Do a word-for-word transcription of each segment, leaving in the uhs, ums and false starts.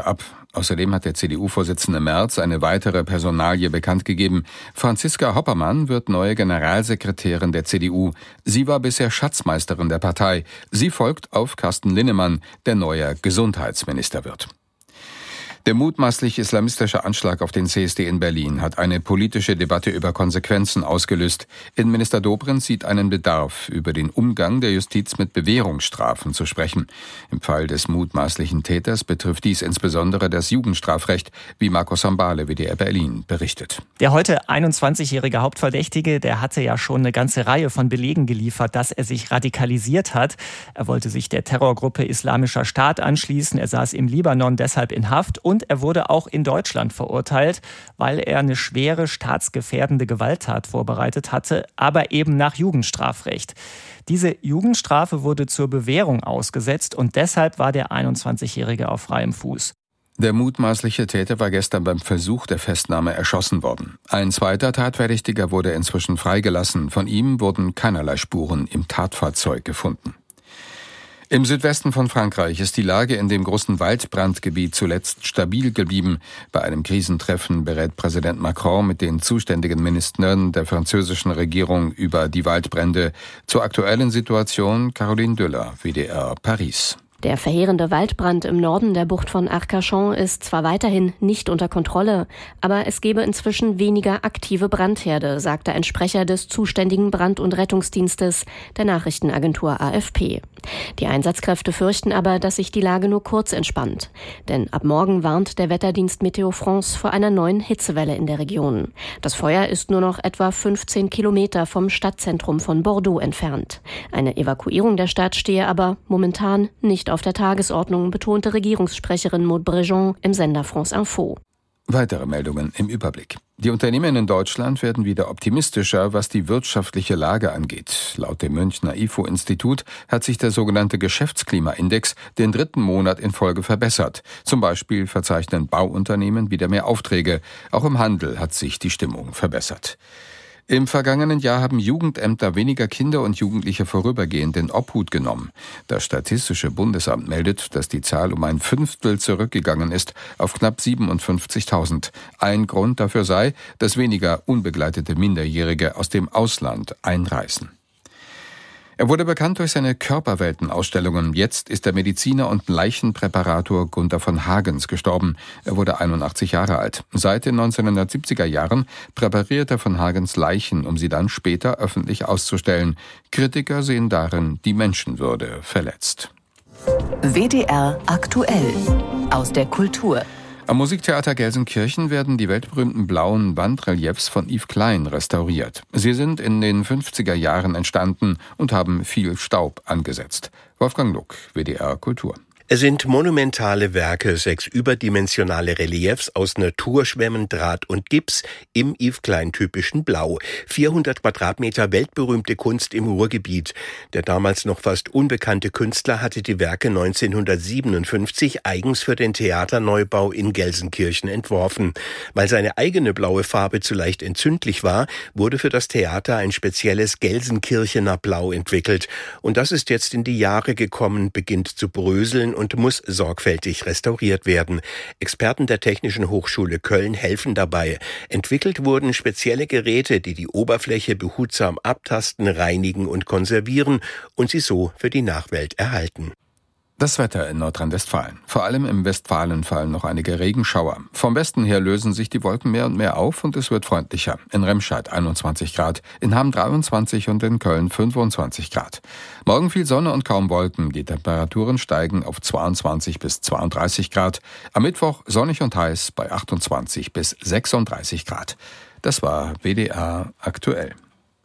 Amtszeit ab. Außerdem hat der C D U-Vorsitzende Merz eine weitere Personalie bekannt gegeben. Franziska Hoppermann wird neue Generalsekretärin der C D U. Sie war bisher Schatzmeisterin der Partei. Sie folgt auf Carsten Linnemann, der neuer Gesundheitsminister wird. Der mutmaßlich islamistische Anschlag auf den C S D in Berlin hat eine politische Debatte über Konsequenzen ausgelöst. Innenminister Dobrindt sieht einen Bedarf, über den Umgang der Justiz mit Bewährungsstrafen zu sprechen. Im Fall des mutmaßlichen Täters betrifft dies insbesondere das Jugendstrafrecht, wie Markus Sambale, W D R Berlin, berichtet. Der heute einundzwanzigjährige Hauptverdächtige, der hatte ja schon eine ganze Reihe von Belegen geliefert, dass er sich radikalisiert hat. Er wollte sich der Terrorgruppe Islamischer Staat anschließen. Er saß im Libanon deshalb in Haft und Und er wurde auch in Deutschland verurteilt, weil er eine schwere staatsgefährdende Gewalttat vorbereitet hatte, aber eben nach Jugendstrafrecht. Diese Jugendstrafe wurde zur Bewährung ausgesetzt und deshalb war der einundzwanzigjährige auf freiem Fuß. Der mutmaßliche Täter war gestern beim Versuch der Festnahme erschossen worden. Ein zweiter Tatverdächtiger wurde inzwischen freigelassen. Von ihm wurden keinerlei Spuren im Tatfahrzeug gefunden. Im Südwesten von Frankreich ist die Lage in dem großen Waldbrandgebiet zuletzt stabil geblieben. Bei einem Krisentreffen berät Präsident Macron mit den zuständigen Ministern der französischen Regierung über die Waldbrände. Zur aktuellen Situation Caroline Düller, W D R Paris. Der verheerende Waldbrand im Norden der Bucht von Arcachon ist zwar weiterhin nicht unter Kontrolle, aber es gebe inzwischen weniger aktive Brandherde, sagte ein Sprecher des zuständigen Brand- und Rettungsdienstes der Nachrichtenagentur A F P. Die Einsatzkräfte fürchten aber, dass sich die Lage nur kurz entspannt. Denn ab morgen warnt der Wetterdienst Météo France vor einer neuen Hitzewelle in der Region. Das Feuer ist nur noch etwa fünfzehn Kilometer vom Stadtzentrum von Bordeaux entfernt. Eine Evakuierung der Stadt stehe aber momentan nicht auf der Tagesordnung, betonte Regierungssprecherin Maud Brejon im Sender France Info. Weitere Meldungen im Überblick. Die Unternehmen in Deutschland werden wieder optimistischer, was die wirtschaftliche Lage angeht. Laut dem Münchner I F O-Institut hat sich der sogenannte Geschäftsklimaindex den dritten Monat in Folge verbessert. Zum Beispiel verzeichnen Bauunternehmen wieder mehr Aufträge. Auch im Handel hat sich die Stimmung verbessert. Im vergangenen Jahr haben Jugendämter weniger Kinder und Jugendliche vorübergehend in Obhut genommen. Das Statistische Bundesamt meldet, dass die Zahl um ein Fünftel zurückgegangen ist auf knapp siebenundfünfzigtausend. Ein Grund dafür sei, dass weniger unbegleitete Minderjährige aus dem Ausland einreisen. Er wurde bekannt durch seine Körperweltenausstellungen. Jetzt ist der Mediziner und Leichenpräparator Gunther von Hagens gestorben. Er wurde einundachtzig Jahre alt. Seit den neunzehnhundertsiebziger Jahren präparierte von Hagens Leichen, um sie dann später öffentlich auszustellen. Kritiker sehen darin die Menschenwürde verletzt. W D R aktuell aus der Kultur. Am Musiktheater Gelsenkirchen werden die weltberühmten blauen Wandreliefs von Yves Klein restauriert. Sie sind in den fünfziger Jahren entstanden und haben viel Staub angesetzt. Wolfgang Luck, W D R Kultur. Es sind monumentale Werke, sechs überdimensionale Reliefs aus Naturschwämmen, Draht und Gips im Yves Klein-typischen Blau. vierhundert Quadratmeter weltberühmte Kunst im Ruhrgebiet. Der damals noch fast unbekannte Künstler hatte die Werke neunzehnhundertsiebenundfünfzig eigens für den Theaterneubau in Gelsenkirchen entworfen. Weil seine eigene blaue Farbe zu leicht entzündlich war, wurde für das Theater ein spezielles Gelsenkirchener Blau entwickelt. Und das ist jetzt in die Jahre gekommen, beginnt zu bröseln und muss sorgfältig restauriert werden. Experten der Technischen Hochschule Köln helfen dabei. Entwickelt wurden spezielle Geräte, die die Oberfläche behutsam abtasten, reinigen und konservieren und sie so für die Nachwelt erhalten. Das Wetter in Nordrhein-Westfalen. Vor allem im Westfalen fallen noch einige Regenschauer. Vom Westen her lösen sich die Wolken mehr und mehr auf und es wird freundlicher. In Remscheid einundzwanzig Grad, in Hamm dreiundzwanzig und in Köln fünfundzwanzig Grad. Morgen viel Sonne und kaum Wolken. Die Temperaturen steigen auf zweiundzwanzig bis zweiunddreißig Grad. Am Mittwoch sonnig und heiß bei achtundzwanzig bis sechsunddreißig Grad. Das war W D R aktuell.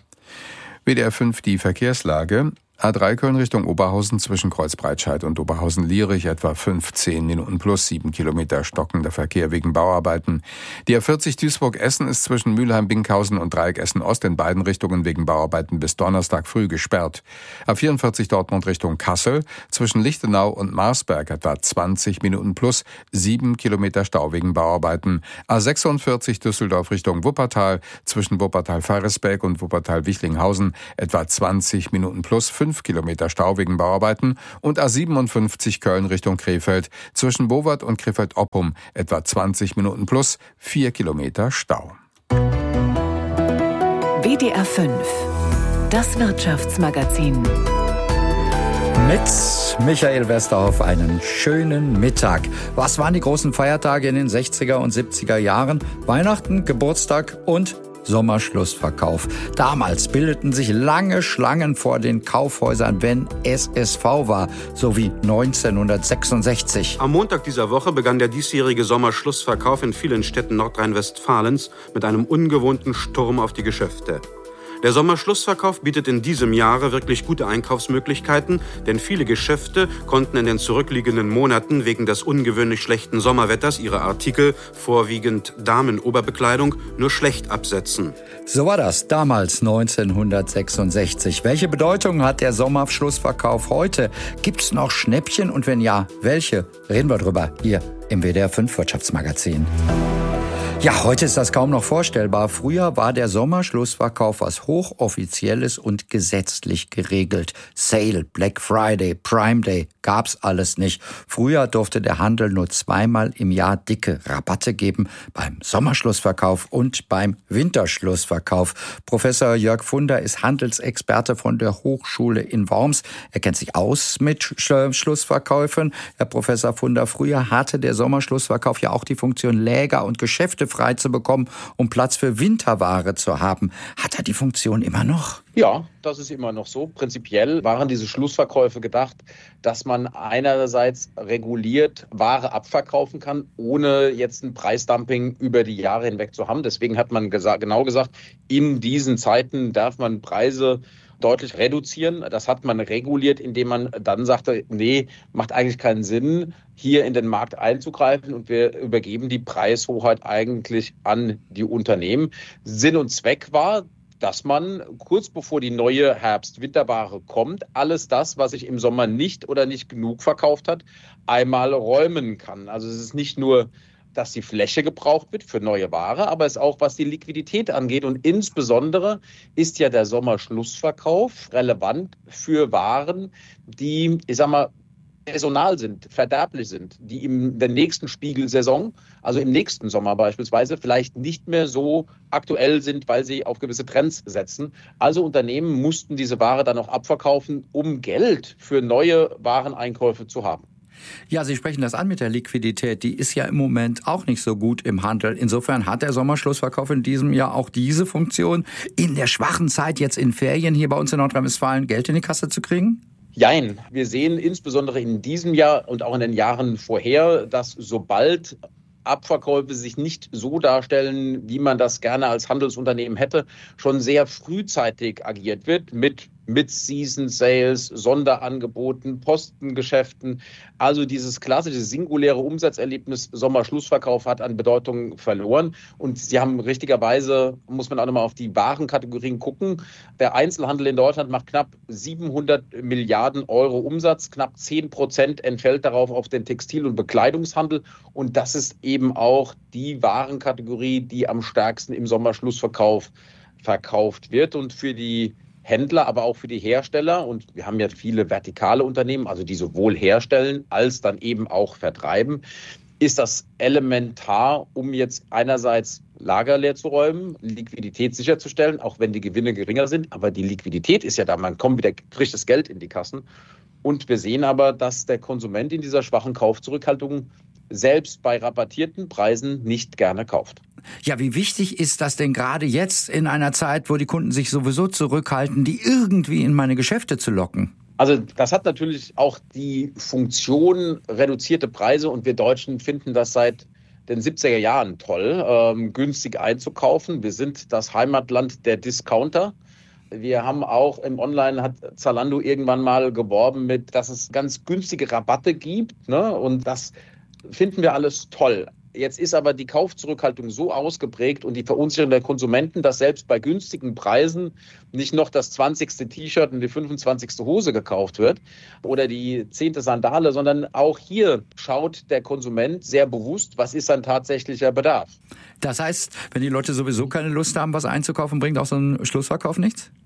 W D R fünf die Verkehrslage. A drei Köln Richtung Oberhausen zwischen Kreuzbreitscheid und Oberhausen-Lierich etwa fünfzehn Minuten plus sieben Kilometer stockender Verkehr wegen Bauarbeiten. Die A vierzig Duisburg-Essen ist zwischen Mülheim-Binkhausen und Dreieck Essen-Ost in beiden Richtungen wegen Bauarbeiten bis Donnerstag früh gesperrt. A vierundvierzig Dortmund Richtung Kassel zwischen Lichtenau und Marsberg etwa zwanzig Minuten plus sieben Kilometer Stau wegen Bauarbeiten. A sechsundvierzig Düsseldorf Richtung Wuppertal zwischen Wuppertal-Faresbeck und Wuppertal-Wichlinghausen etwa zwanzig Minuten plus fünf fünf Kilometer Stau wegen Bauarbeiten und A siebenundfünfzig Köln Richtung Krefeld zwischen Bowart und Krefeld-Oppum etwa zwanzig Minuten plus vier Kilometer Stau. W D R fünf, das Wirtschaftsmagazin. Mit Michael Westerhoff einen schönen Mittag. Was waren die großen Feiertage in den sechziger und siebziger Jahren? Weihnachten, Geburtstag und Sommerschlussverkauf. Damals bildeten sich lange Schlangen vor den Kaufhäusern, wenn S S V war, so wie neunzehnhundertsechsundsechzig. Am Montag dieser Woche begann der diesjährige Sommerschlussverkauf in vielen Städten Nordrhein-Westfalens mit einem ungewohnten Sturm auf die Geschäfte. Der Sommerschlussverkauf bietet in diesem Jahre wirklich gute Einkaufsmöglichkeiten, denn viele Geschäfte konnten in den zurückliegenden Monaten wegen des ungewöhnlich schlechten Sommerwetters ihre Artikel, vorwiegend Damenoberbekleidung, nur schlecht absetzen. So war das damals neunzehnhundertsechsundsechzig. Welche Bedeutung hat der Sommerschlussverkauf heute? Gibt's noch Schnäppchen und wenn ja, welche? Reden wir drüber hier im W D R fünf Wirtschaftsmagazin. Ja, heute ist das kaum noch vorstellbar. Früher war der Sommerschlussverkauf was Hochoffizielles und gesetzlich geregelt. Sale, Black Friday, Prime Day, gab's alles nicht. Früher durfte der Handel nur zweimal im Jahr dicke Rabatte geben, beim Sommerschlussverkauf und beim Winterschlussverkauf. Professor Jörg Funder ist Handelsexperte von der Hochschule in Worms. Er kennt sich aus mit Schlussverkäufen. Herr Professor Funder, früher hatte der Sommerschlussverkauf ja auch die Funktion, Läger und Geschäfte frei zu bekommen, um Platz für Winterware zu haben. Hat er die Funktion immer noch? Ja, das ist immer noch so. Prinzipiell waren diese Schlussverkäufe gedacht, dass man einerseits reguliert Ware abverkaufen kann, ohne jetzt ein Preisdumping über die Jahre hinweg zu haben. Deswegen hat man gesa- genau gesagt, in diesen Zeiten darf man Preise deutlich reduzieren. Das hat man reguliert, indem man dann sagte, nee, macht eigentlich keinen Sinn, hier in den Markt einzugreifen und wir übergeben die Preishoheit eigentlich an die Unternehmen. Sinn und Zweck war, dass man kurz bevor die neue Herbst-Winterware kommt, alles das, was sich im Sommer nicht oder nicht genug verkauft hat, einmal räumen kann. Also es ist nicht nur, dass die Fläche gebraucht wird für neue Ware, aber es ist auch, was die Liquidität angeht. Und insbesondere ist ja der Sommerschlussverkauf relevant für Waren, die, ich sag mal, saisonal sind, verderblich sind, die in der nächsten Spiegelsaison, also im nächsten Sommer beispielsweise, vielleicht nicht mehr so aktuell sind, weil sie auf gewisse Trends setzen. Also Unternehmen mussten diese Ware dann auch abverkaufen, um Geld für neue Wareneinkäufe zu haben. Ja, Sie sprechen das an mit der Liquidität. Die ist ja im Moment auch nicht so gut im Handel. Insofern hat der Sommerschlussverkauf in diesem Jahr auch diese Funktion, in der schwachen Zeit jetzt in Ferien hier bei uns in Nordrhein-Westfalen Geld in die Kasse zu kriegen? Jein. Wir sehen insbesondere in diesem Jahr und auch in den Jahren vorher, dass sobald Abverkäufe sich nicht so darstellen, wie man das gerne als Handelsunternehmen hätte, schon sehr frühzeitig agiert wird mit Mid-Season-Sales, Sonderangeboten, Postengeschäften. Also dieses klassische singuläre Umsatzerlebnis Sommerschlussverkauf hat an Bedeutung verloren. Und Sie haben richtigerweise, muss man auch nochmal auf die Warenkategorien gucken. Der Einzelhandel in Deutschland macht knapp siebenhundert Milliarden Euro Umsatz. Knapp zehn Prozent entfällt darauf auf den Textil- und Bekleidungshandel. Und das ist eben auch die Warenkategorie, die am stärksten im Sommerschlussverkauf verkauft wird. Und für die Händler, aber auch für die Hersteller, und wir haben ja viele vertikale Unternehmen, also die sowohl herstellen als dann eben auch vertreiben, ist das elementar, um jetzt einerseits Lager leer zu räumen, Liquidität sicherzustellen, auch wenn die Gewinne geringer sind, aber die Liquidität ist ja da, man kommt wieder frisches Geld in die Kassen. Und wir sehen aber, dass der Konsument in dieser schwachen Kaufzurückhaltung selbst bei rabattierten Preisen nicht gerne kauft. Ja, wie wichtig ist das denn gerade jetzt in einer Zeit, wo die Kunden sich sowieso zurückhalten, die irgendwie in meine Geschäfte zu locken? Also das hat natürlich auch die Funktion reduzierte Preise und wir Deutschen finden das seit den siebziger Jahren toll, ähm, günstig einzukaufen. Wir sind das Heimatland der Discounter. Wir haben auch im Online, hat Zalando irgendwann mal geworben mit, dass es ganz günstige Rabatte gibt, ne? Und das finden wir alles toll. Jetzt ist aber die Kaufzurückhaltung so ausgeprägt und die Verunsicherung der Konsumenten, dass selbst bei günstigen Preisen nicht noch das zwanzigste T-Shirt und die fünfundzwanzigste Hose gekauft wird oder die zehnte Sandale, sondern auch hier schaut der Konsument sehr bewusst, was ist sein tatsächlicher Bedarf. Das heißt, wenn die Leute sowieso keine Lust haben, was einzukaufen, bringt auch so ein Schlussverkauf nichts?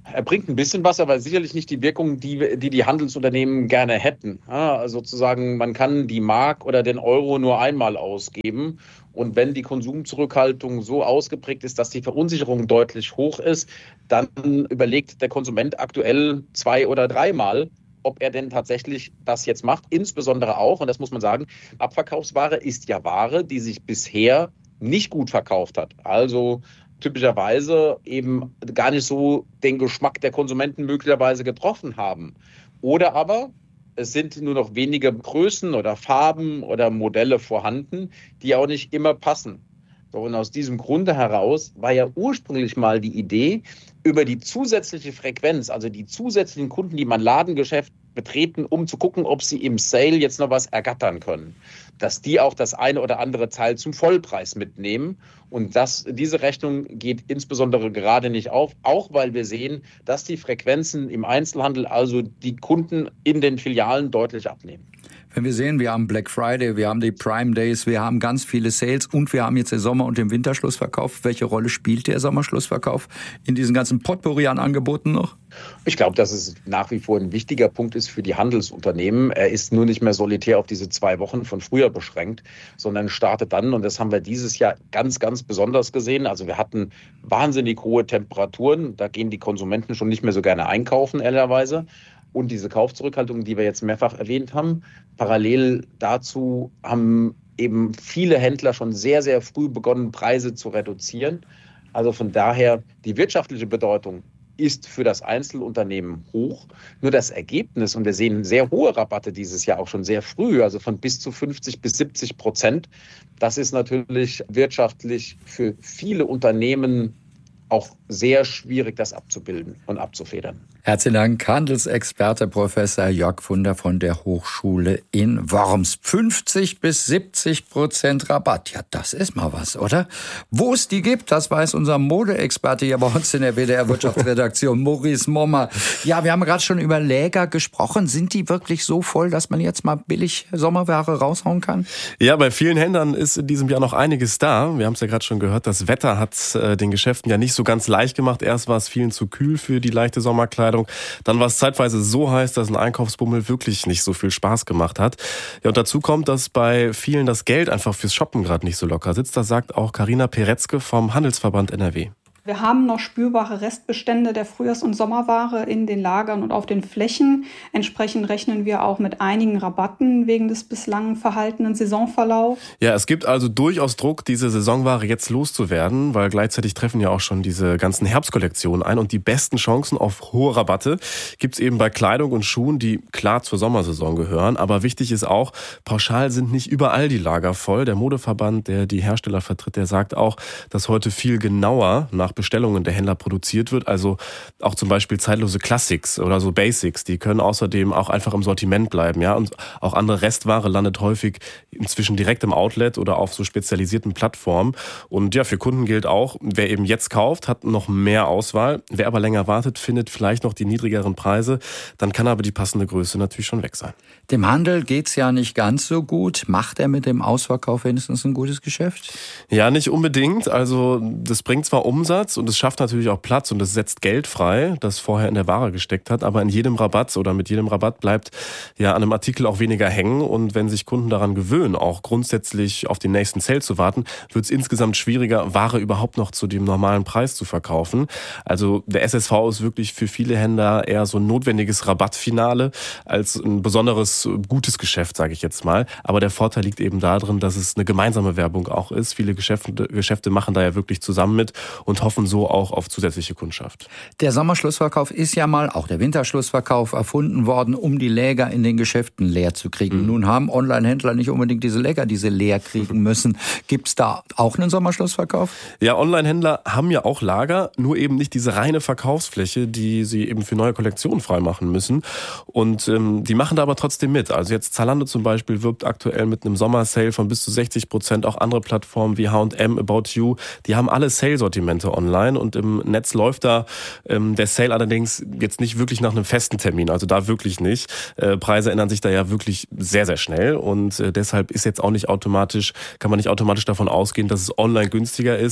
Er bringt ein bisschen was, aber sicherlich nicht die Wirkung, die die, die Handelsunternehmen gerne hätten. Ja, also sozusagen, man kann die Mark oder den Euro nur einmal ausgeben. Und wenn die Konsumzurückhaltung so ausgeprägt ist, dass die Verunsicherung deutlich hoch ist, dann überlegt der Konsument aktuell zwei- oder dreimal, ob er denn tatsächlich das jetzt macht. Insbesondere auch, und das muss man sagen, Abverkaufsware ist ja Ware, die sich bisher nicht gut verkauft hat. Also typischerweise eben gar nicht so den Geschmack der Konsumenten möglicherweise getroffen haben. Oder aber es sind nur noch wenige Größen oder Farben oder Modelle vorhanden, die auch nicht immer passen. So, und aus diesem Grunde heraus war ja ursprünglich mal die Idee, über die zusätzliche Frequenz, also die zusätzlichen Kunden, die man Ladengeschäft betreten, um zu gucken, ob sie im Sale jetzt noch was ergattern können, dass die auch das eine oder andere Teil zum Vollpreis mitnehmen. Und das, diese Rechnung geht insbesondere gerade nicht auf, auch weil wir sehen, dass die Frequenzen im Einzelhandel, also die Kunden in den Filialen, deutlich abnehmen. Wenn wir sehen, wir haben Black Friday, wir haben die Prime Days, wir haben ganz viele Sales und wir haben jetzt den Sommer- und den Winterschlussverkauf. Welche Rolle spielt der Sommerschlussverkauf in diesen ganzen Potpourri an Angeboten noch? Ich glaube, dass es nach wie vor ein wichtiger Punkt ist für die Handelsunternehmen. Er ist nur nicht mehr solitär auf diese zwei Wochen von früher beschränkt, sondern startet dann, und das haben wir dieses Jahr ganz, ganz besonders gesehen. Also wir hatten wahnsinnig hohe Temperaturen. Da gehen die Konsumenten schon nicht mehr so gerne einkaufen, ehrlicherweise. Und diese Kaufzurückhaltung, die wir jetzt mehrfach erwähnt haben, parallel dazu haben eben viele Händler schon sehr, sehr früh begonnen, Preise zu reduzieren. Also von daher, die wirtschaftliche Bedeutung ist für das Einzelunternehmen hoch. Nur das Ergebnis, und wir sehen sehr hohe Rabatte dieses Jahr auch schon sehr früh, also von bis zu fünfzig bis siebzig Prozent. Das ist natürlich wirtschaftlich für viele Unternehmen auch sehr schwierig, das abzubilden und abzufedern. Herzlichen Dank, Handelsexperte Professor Jörg Funder von der Hochschule in Worms. fünfzig bis siebzig Prozent Rabatt. Ja, das ist mal was, oder? Wo es die gibt, das weiß unser Modeexperte hier bei uns in der W D R-Wirtschaftsredaktion, Maurice Mommer. Ja, wir haben gerade schon über Läger gesprochen. Sind die wirklich so voll, dass man jetzt mal billig Sommerware raushauen kann? Ja, bei vielen Händlern ist in diesem Jahr noch einiges da. Wir haben es ja gerade schon gehört, das Wetter hat äh, den Geschäften ja nicht so ganz leicht gemacht. Erst war es vielen zu kühl für die leichte Sommerkleidung. Dann war es zeitweise so heiß, dass ein Einkaufsbummel wirklich nicht so viel Spaß gemacht hat. Ja, und dazu kommt, dass bei vielen das Geld einfach fürs Shoppen gerade nicht so locker sitzt. Das sagt auch Carina Peretzke vom Handelsverband N R W. Wir haben noch spürbare Restbestände der Frühjahrs- und Sommerware in den Lagern und auf den Flächen. Entsprechend rechnen wir auch mit einigen Rabatten wegen des bislang verhaltenen Saisonverlaufs. Ja, es gibt also durchaus Druck, diese Saisonware jetzt loszuwerden, weil gleichzeitig treffen ja auch schon diese ganzen Herbstkollektionen ein. Und die besten Chancen auf hohe Rabatte gibt's eben bei Kleidung und Schuhen, die klar zur Sommersaison gehören. Aber wichtig ist auch, pauschal sind nicht überall die Lager voll. Der Modeverband, der die Hersteller vertritt, der sagt auch, dass heute viel genauer nach Bestellungen der Händler produziert wird. Also auch zum Beispiel zeitlose Classics oder so Basics, die können außerdem auch einfach im Sortiment bleiben. Ja, und auch andere Restware landet häufig inzwischen direkt im Outlet oder auf so spezialisierten Plattformen. Und ja, für Kunden gilt auch, wer eben jetzt kauft, hat noch mehr Auswahl. Wer aber länger wartet, findet vielleicht noch die niedrigeren Preise. Dann kann aber die passende Größe natürlich schon weg sein. Dem Handel geht's ja nicht ganz so gut. Macht er mit dem Ausverkauf wenigstens ein gutes Geschäft? Ja, nicht unbedingt. Also das bringt zwar Umsatz und es schafft natürlich auch Platz und es setzt Geld frei, das vorher in der Ware gesteckt hat. Aber in jedem Rabatt oder mit jedem Rabatt bleibt ja an einem Artikel auch weniger hängen. Und wenn sich Kunden daran gewöhnen, auch grundsätzlich auf den nächsten Sale zu warten, wird es insgesamt schwieriger, Ware überhaupt noch zu dem normalen Preis zu verkaufen. Also der S S V ist wirklich für viele Händler eher so ein notwendiges Rabattfinale als ein besonderes gutes Geschäft, sage ich jetzt mal. Aber der Vorteil liegt eben darin, dass es eine gemeinsame Werbung auch ist. Viele Geschäfte, Geschäfte machen da ja wirklich zusammen mit und hoffen so auch auf zusätzliche Kundschaft. Der Sommerschlussverkauf ist ja mal, auch der Winterschlussverkauf, erfunden worden, um die Läger in den Geschäften leer zu kriegen. Mhm. Nun haben Online-Händler nicht unbedingt diese Läger, die sie leer kriegen müssen. Gibt es da auch einen Sommerschlussverkauf? Ja, Online-Händler haben ja auch Lager, nur eben nicht diese reine Verkaufsfläche, die sie eben für neue Kollektionen freimachen müssen. Und ähm, die machen da aber trotzdem mit. Also jetzt Zalando zum Beispiel wirbt aktuell mit einem Sommersale von bis zu sechzig Prozent. Auch andere Plattformen wie H und M, About You, die haben alle Sale-Sortimente online. Und im Netz läuft da ähm, der Sale allerdings jetzt nicht wirklich nach einem festen Termin. Also da wirklich nicht. Äh, Preise ändern sich da ja wirklich sehr, sehr schnell. Und äh, deshalb ist jetzt auch nicht automatisch, kann man nicht automatisch davon ausgehen, dass es online günstiger ist.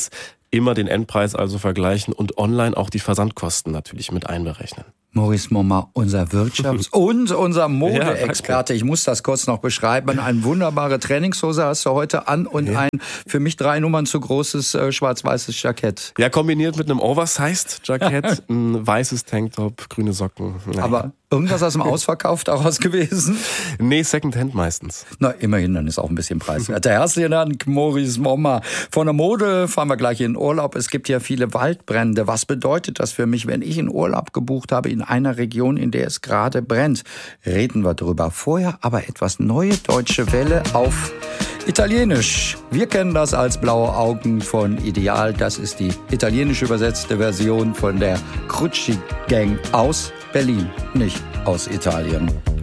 Immer den Endpreis also vergleichen und online auch die Versandkosten natürlich mit einberechnen. Maurice Momma, unser Wirtschafts- und unser Modeexperte. Ich muss das kurz noch beschreiben. Eine wunderbare Trainingshose hast du heute an und ja. ein für mich drei Nummern zu großes äh, schwarz-weißes Jackett. Ja, kombiniert mit einem Oversized-Jackett, ein weißes Tanktop, grüne Socken. Naja. Aber irgendwas aus dem Ausverkauf daraus gewesen? Nee, Secondhand meistens. Na, immerhin, dann ist auch ein bisschen preiswert. Herzlichen Dank, Maurice Momma. Von der Mode fahren wir gleich in Urlaub. Es gibt ja viele Waldbrände. Was bedeutet das für mich, wenn ich einen Urlaub gebucht habe in einer Region, in der es gerade brennt? Reden wir drüber. Vorher aber etwas Neue Deutsche Welle auf Italienisch. Wir kennen das als Blaue Augen von Ideal. Das ist die italienisch übersetzte Version von der Cruci Gang aus Berlin, nicht aus Italien.